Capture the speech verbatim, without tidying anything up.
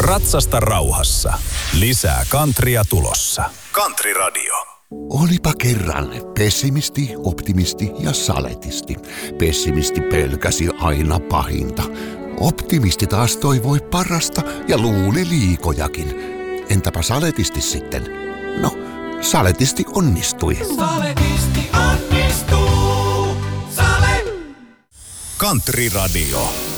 Ratsasta rauhassa. Lisää Countrya tulossa. Country Radio. Olipa kerran pessimisti, optimisti ja saletisti. Pessimisti pelkäsi aina pahinta. Optimisti taas toivoi parasta ja luuli liikojakin. Entäpä saletisti sitten? No, saletisti onnistui. Saletisti onnistuu. Sale. Country Radio.